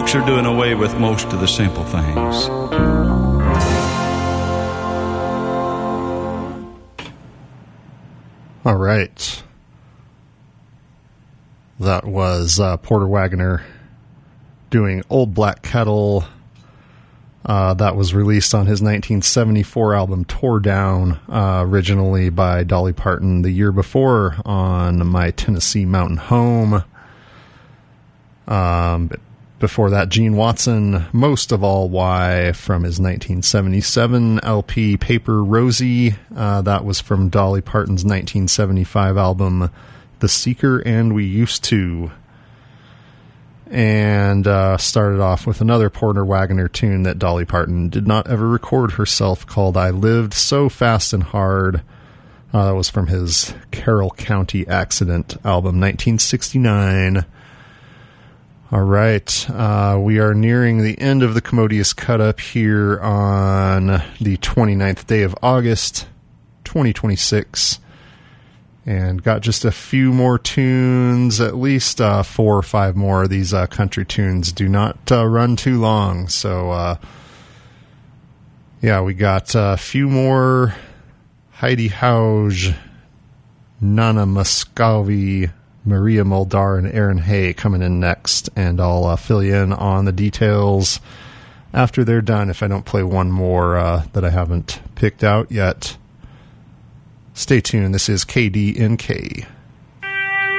Folks are doing away with most of the simple things. All right. That was Porter Wagoner doing Old Black Kettle. That was released on his 1974 album Tore Down, originally by Dolly Parton the year before on My Tennessee Mountain Home. But before that, Gene Watson, Most of All Why, from his 1977 LP Paper Rosie. That was from Dolly Parton's 1975 album The Seeker and We Used To. And started off with another Porter Wagoner tune that Dolly Parton did not ever record herself, called I Lived So Fast and Hard. That was from his Carroll County Accident album, 1969. All right, we are nearing the end of the Commodious Cut-Up here on the 29th day of August, 2026. And got just a few more tunes, at least 4 or 5 more. These country tunes do not run too long. So, yeah, we got a few more Heidi Hauge, Nana Moscovi, Maria Muldaur, and Aaron Hay coming in next. And I'll fill you in on the details after they're done if I don't play one more that I haven't picked out yet. Stay tuned. This is KDNK.